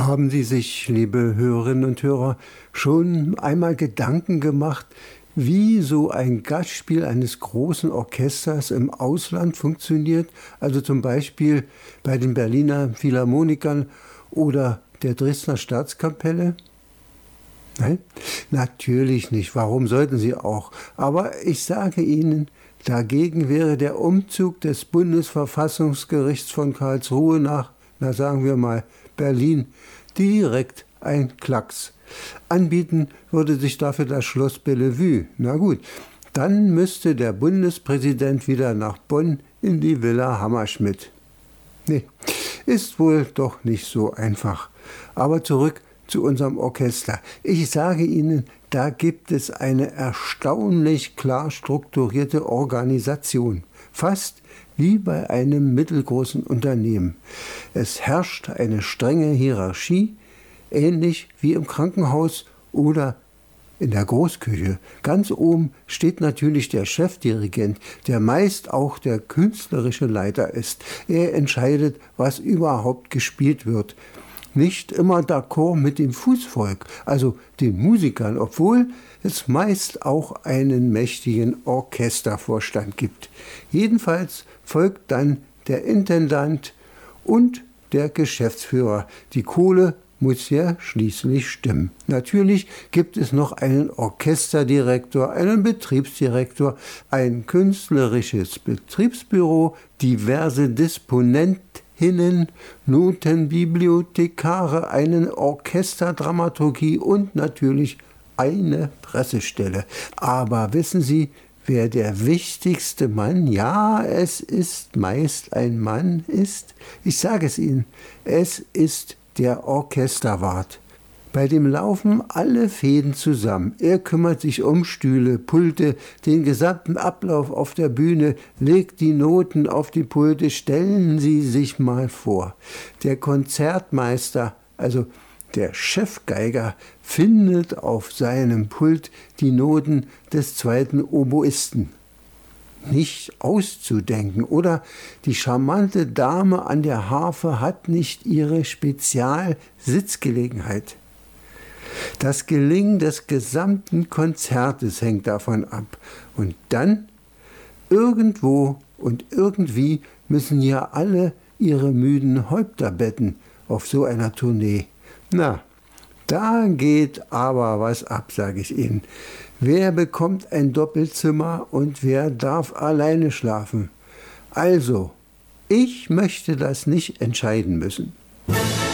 Haben Sie sich, liebe Hörerinnen und Hörer, schon einmal Gedanken gemacht, wie so ein Gastspiel eines großen Orchesters im Ausland funktioniert? Also zum Beispiel bei den Berliner Philharmonikern oder der Dresdner Staatskapelle? Nein? Natürlich nicht. Warum sollten Sie auch? Aber ich sage Ihnen, dagegen wäre der Umzug des Bundesverfassungsgerichts von Karlsruhe nach, sagen wir mal, Berlin, direkt ein Klacks. Anbieten würde sich dafür das Schloss Bellevue. Na gut, dann müsste der Bundespräsident wieder nach Bonn in die Villa Hammerschmidt. Nee, ist wohl doch nicht so einfach. Aber zurück zu unserem Orchester. Ich sage Ihnen, da gibt es eine erstaunlich klar strukturierte Organisation. Fast wie bei einem mittelgroßen Unternehmen. Es herrscht eine strenge Hierarchie, ähnlich wie im Krankenhaus oder in der Großküche. Ganz oben steht natürlich der Chefdirigent, der meist auch der künstlerische Leiter ist. Er entscheidet, was überhaupt gespielt wird. Nicht immer d'accord mit dem Fußvolk, also den Musikern, obwohl es meist auch einen mächtigen Orchestervorstand gibt. Jedenfalls folgt dann der Intendant und der Geschäftsführer. Die Kohle muss ja schließlich stimmen. Natürlich gibt es noch einen Orchesterdirektor, einen Betriebsdirektor, ein künstlerisches Betriebsbüro, diverse Disponentinnen, Notenbibliothekare, eine Orchesterdramaturgie und natürlich eine Pressestelle. Aber wissen Sie, wer der wichtigste Mann, ja, es ist meist ein Mann, ist? Ich sage es Ihnen, es ist der Orchesterwart. Bei dem laufen alle Fäden zusammen. Er kümmert sich um Stühle, Pulte, den gesamten Ablauf auf der Bühne, legt die Noten auf die Pulte. Stellen Sie sich mal vor, der Konzertmeister, also der Chefgeiger, findet auf seinem Pult die Noten des zweiten Oboisten. Nicht auszudenken. Oder die charmante Dame an der Harfe hat nicht ihre Spezialsitzgelegenheit. Das Gelingen des gesamten Konzertes hängt davon ab. Und dann, irgendwo und irgendwie, müssen ja alle ihre müden Häupter betten auf so einer Tournee. Na, da geht aber was ab, sage ich Ihnen. Wer bekommt ein Doppelzimmer und wer darf alleine schlafen? Also, ich möchte das nicht entscheiden müssen.